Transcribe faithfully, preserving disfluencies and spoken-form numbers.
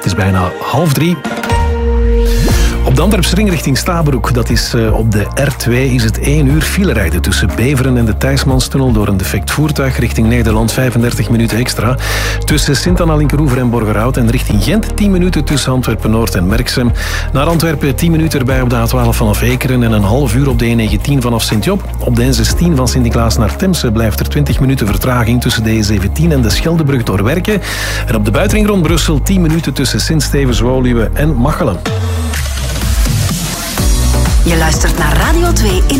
is bijna half drie. Op de Antwerpse ring richting Stabroek, dat is uh, op de R twee, is het één uur file rijden tussen Beveren en de Thijsmanstunnel door een defect voertuig richting Nederland, vijfendertig minuten extra. Tussen Sint-Anna, Linkeroever en Borgerhout en richting Gent tien minuten tussen Antwerpen-Noord en Merksem. Naar Antwerpen tien minuten erbij op de A twaalf vanaf Ekeren en een half uur op de N negentien vanaf Sint-Job. Op de N zestien van Sint-Niklaas naar Temse blijft er twintig minuten vertraging tussen de E zeventien en de Scheldebrug door Werken. En op de buitenring rond Brussel tien minuten tussen Sint-Stevens, Woluwe en Machelen. Je luistert naar Radio twee in